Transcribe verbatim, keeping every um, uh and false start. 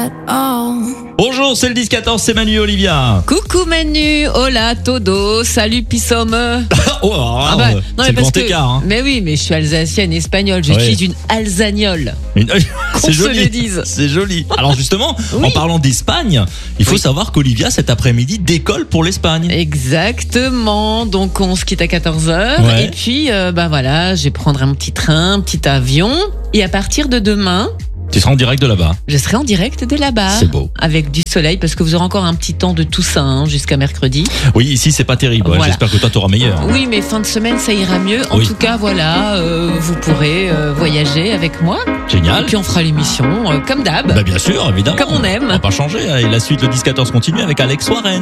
at all. Bonjour, c'est le dix quatorze, c'est Manu et Olivia. Coucou Manu, hola todo, salut Pissom. Oh, alors, Ah bah, euh, non, c'est mais le parce grand que, écart. Hein. mais oui, mais je suis alsacienne espagnole, je Ouais. suis une alsagnole. Une- Qu'on C'est se joli. le dise. C'est joli. Alors justement, Oui. en parlant d'Espagne, il faut Oui. savoir qu'Olivia cet après-midi décolle pour l'Espagne. Exactement, donc on se quitte à quatorze heures Ouais. et puis euh, bah voilà, je vais prendre un petit train, un petit avion et à partir de demain, Tu seras en direct de là-bas. je serai en direct de là-bas. C'est beau. Avec du soleil parce que vous aurez encore un petit temps de Toussaint hein, jusqu'à mercredi. Oui, ici c'est pas terrible. Ouais, Voilà. J'espère que toi t'auras meilleur. Oui, mais fin de semaine ça ira mieux. En Oui. tout cas, voilà, euh, vous pourrez euh, voyager avec moi. Génial. Et puis on fera l'émission euh, comme d'hab. Bah bien sûr, évidemment. Comme on aime. On va pas changer. Et la suite, le dix quatorze continue avec Alex Warren.